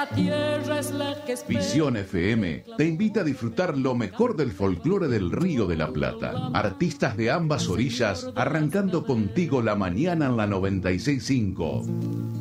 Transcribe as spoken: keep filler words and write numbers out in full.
Visión F M te invita a disfrutar lo mejor del folclore del Río de la Plata. Artistas de ambas orillas arrancando contigo la mañana en la noventa y seis punto cinco.